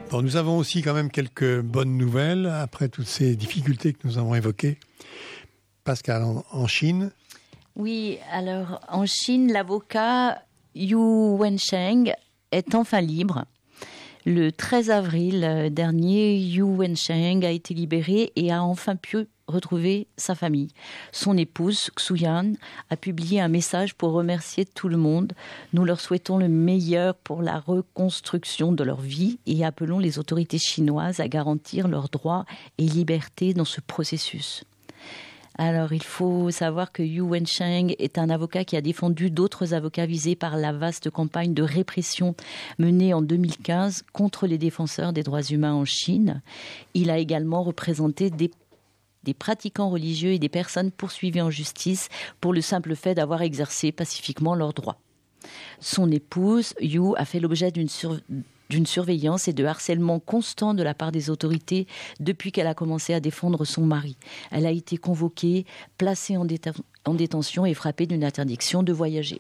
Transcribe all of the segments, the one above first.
Bon, nous avons aussi quand même quelques bonnes nouvelles après toutes ces difficultés que nous avons évoquées. Pascal, en Chine. Oui, alors en Chine, l'avocat Yu Wensheng est enfin libre. Le 13 avril dernier, Yu Wensheng a été libéré et a enfin pu retrouver sa famille. Son épouse, Xuyan, a publié un message pour remercier tout le monde. Nous leur souhaitons le meilleur pour la reconstruction de leur vie et appelons les autorités chinoises à garantir leurs droits et libertés dans ce processus. Alors, il faut savoir que Yu Wensheng est un avocat qui a défendu d'autres avocats visés par la vaste campagne de répression menée en 2015 contre les défenseurs des droits humains en Chine. Il a également représenté des pratiquants religieux et des personnes poursuivies en justice pour le simple fait d'avoir exercé pacifiquement leurs droits. Son épouse, Yu, a fait l'objet d'une surveillance et de harcèlement constant de la part des autorités depuis qu'elle a commencé à défendre son mari. Elle a été convoquée, placée en détention et frappée d'une interdiction de voyager.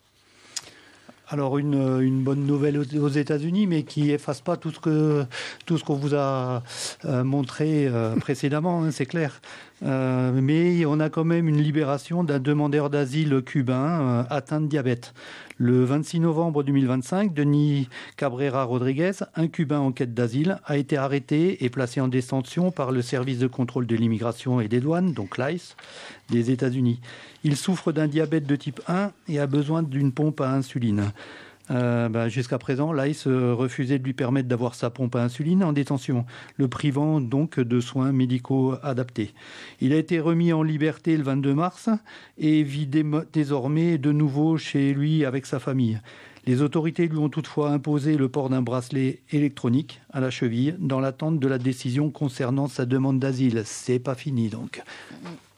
Alors une bonne nouvelle aux États-Unis, mais qui efface pas tout ce qu'on vous a montré précédemment, hein, c'est clair. Mais on a quand même une libération d'un demandeur d'asile cubain atteint de diabète. Le 26 novembre 2025, Denis Cabrera Rodriguez, un Cubain en quête d'asile, a été arrêté et placé en détention par le service de contrôle de l'immigration et des douanes, donc l'ICE, des États-Unis. Il souffre d'un diabète de type 1 et a besoin d'une pompe à insuline. Jusqu'à présent, l'ICE refusait de lui permettre d'avoir sa pompe à insuline en détention, le privant donc de soins médicaux adaptés. Il a été remis en liberté le 22 mars et vit désormais de nouveau chez lui avec sa famille. Les autorités lui ont toutefois imposé le port d'un bracelet électronique à la cheville dans l'attente de la décision concernant sa demande d'asile. C'est pas fini donc.